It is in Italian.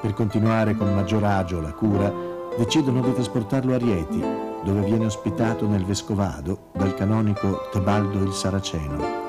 Per continuare con maggior agio la cura, decidono di trasportarlo a Rieti, dove viene ospitato nel vescovado dal canonico Tebaldo il Saraceno.